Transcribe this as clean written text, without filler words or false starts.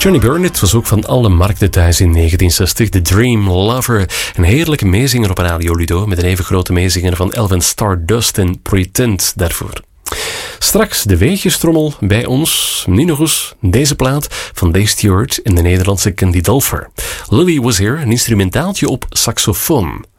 Johnny Burnett was ook van alle markten thuis in 1960. The Dream Lover. Een heerlijke meezinger op Radio Ludo. Met een even grote meezinger van Elvin Stardust en Pretend daarvoor. Straks de weetjestrommel bij ons. Nu nog eens deze plaat van Dave Stewart en de Nederlandse Candy Dulfer. Louie Was Here, een instrumentaaltje op saxofoon.